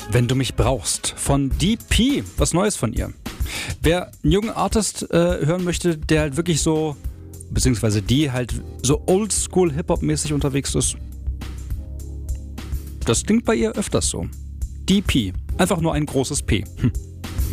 Wenn du mich brauchst, von DP, was Neues von ihr. Wer einen jungen Artist hören möchte, der halt wirklich so, beziehungsweise die halt so oldschool Hip-Hop-mäßig unterwegs ist, das klingt bei ihr öfters so. DP, einfach nur ein großes P.